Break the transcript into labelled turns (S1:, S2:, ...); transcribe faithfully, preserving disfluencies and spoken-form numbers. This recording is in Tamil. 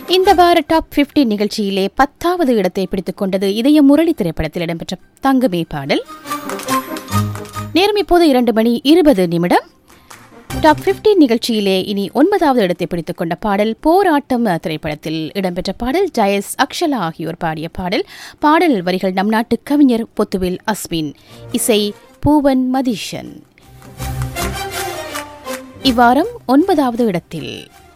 S1: இந்த வார டாப் பிப்டி நிகழ்ச்சியிலே பத்தாவது இடத்தை பிடித்துக் கொண்டது இதய முரளி திரைப்படத்தில் இடம்பெற்ற தங்கமே பாடல். நேரம் இப்போது இரண்டு மணி இருபது நிமிடம். டாப் பிப்டி நிகழ்ச்சியிலே இனி ஒன்பதாவது இடத்தை பிடித்துக் கொண்ட பாடல் போராட்டம் திரைப்படத்தில் இடம்பெற்ற பாடல். ஜயஸ், அக்ஷலா ஆகியோர் பாடிய பாடல். பாடல் வரிகள் நம் நாட்டு கவிஞர் பொத்துவில் அஸ்மின், இசை பூவன் மதீஷன். இவ்வாரம் ஒன்பதாவது இடத்தில்